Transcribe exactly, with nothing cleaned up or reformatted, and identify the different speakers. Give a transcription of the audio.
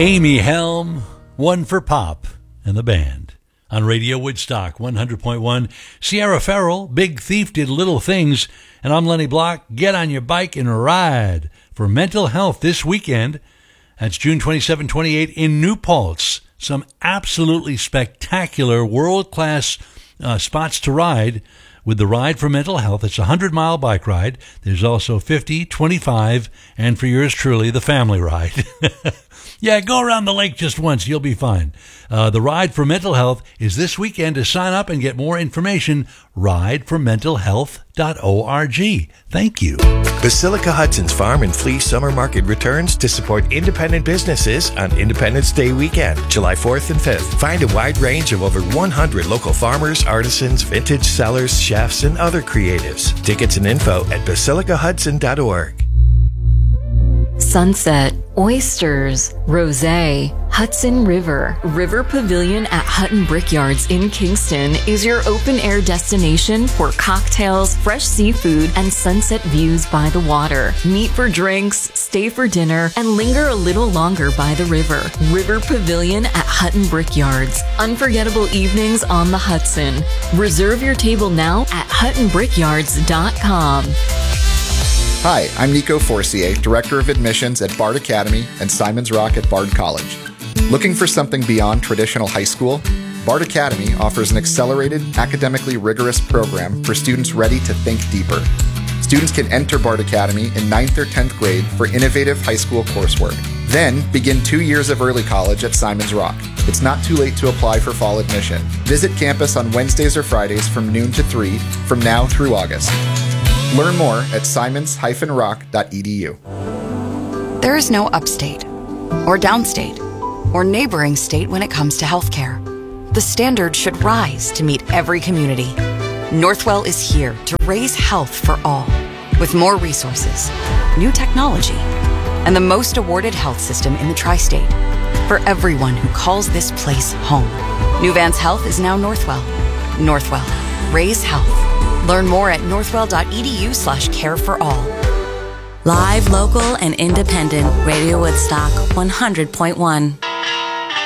Speaker 1: Amy Helm, One for Pop and the band. On Radio Woodstock, one hundred point one. Sierra Farrell, Big Thief Did Little Things. And I'm Lenny Block. Get on your bike and ride for mental health this weekend. That's June twenty-seventh, twenty-eighth in New Paltz. Some absolutely spectacular world-class uh, spots to ride with the Ride for Mental Health. It's a hundred-mile bike ride. There's also fifty, twenty-five, and for yours truly, the family ride. Yeah, go around the lake just once. You'll be fine. Uh, the Ride for Mental Health is this weekend. To sign up and get more information, ride for mental health dot org. Thank you.
Speaker 2: Basilica Hudson's Farm and Flea Summer Market returns to support independent businesses on Independence Day weekend, July fourth and fifth. Find a wide range of over one hundred local farmers, artisans, vintage sellers, chefs, and other creatives. Tickets and info at basilica hudson dot org.
Speaker 3: Sunset, oysters, rosé, Hudson River. River Pavilion at Hutton Brickyards in Kingston is your open-air destination for cocktails, fresh seafood, and sunset views by the water. Meet for drinks, stay for dinner, and linger a little longer by the river. River Pavilion at Hutton Brickyards. Unforgettable evenings on the Hudson. Reserve your table now at hutton brickyards dot com.
Speaker 4: Hi, I'm Nico Forcier, Director of Admissions at Bard Academy and Simon's Rock at Bard College. Looking for something beyond traditional high school? Bard Academy offers an accelerated, academically rigorous program for students ready to think deeper. Students can enter Bard Academy in ninth or tenth grade for innovative high school coursework. Then begin two years of early college at Simon's Rock. It's not too late to apply for fall admission. Visit campus on Wednesdays or Fridays from noon to three from now through August. Learn more at simons dash rock dot e d u.
Speaker 5: There is no upstate, or downstate, or neighboring state when it comes to healthcare. The standard should rise to meet every community. Northwell is here to raise health for all, with more resources, new technology, and the most awarded health system in the tri-state, for everyone who calls this place home. New Vance Health is now Northwell. Northwell, raise health. Learn more at northwell dot e d u slash care for all.
Speaker 6: Live, local, and independent. Radio Woodstock one hundred point one.